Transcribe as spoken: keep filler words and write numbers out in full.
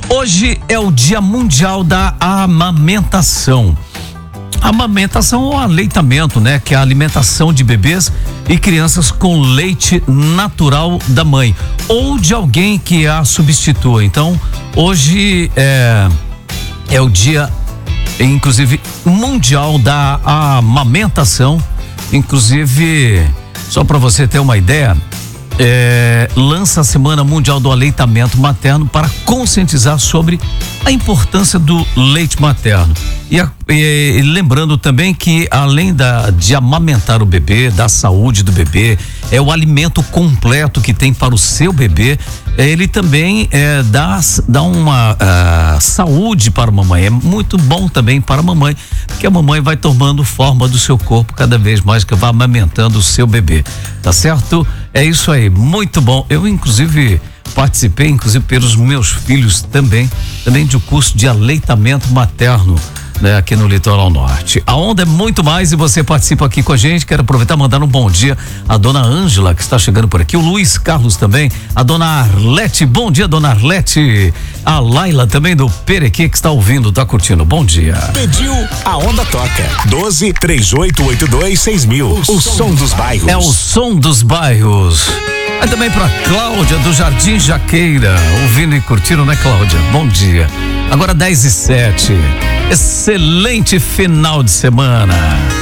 Hoje é o Dia Mundial da Amamentação. Amamentação ou aleitamento, né? Que é a alimentação de bebês e crianças com leite natural da mãe ou de alguém que a substitua. Então, hoje é, é o dia, inclusive, mundial da amamentação. Inclusive, só para você ter uma ideia, É, lança a Semana Mundial do Aleitamento Materno para conscientizar sobre a importância do leite materno. E, a, e lembrando também que, além da, de amamentar o bebê, da saúde do bebê, é o alimento completo que tem para o seu bebê, ele também é, dá, dá uma uh, saúde para a mamãe. É muito bom também para a mamãe, porque a mamãe vai tomando forma do seu corpo cada vez mais que vai amamentando o seu bebê. Tá certo? É isso aí, muito bom. Eu, inclusive, participei, inclusive pelos meus filhos também, também de um curso de aleitamento materno, né, aqui no Litoral Norte. A onda é muito mais e você participa aqui com a gente. Quero aproveitar e mandar um bom dia à dona Ângela, que está chegando por aqui, o Luiz Carlos também, a dona Arlete. Bom dia, dona Arlete. A Laila também do Perequê, que está ouvindo, tá curtindo. Bom dia. Pediu, a onda toca. doze, três oito oito dois, seis mil. O, o som, som dos bairros. É o som dos bairros. É também pra Cláudia do Jardim Jaqueira, ouvindo e curtindo, né, Cláudia? Bom dia. Agora dez e sete. Excelente final de semana.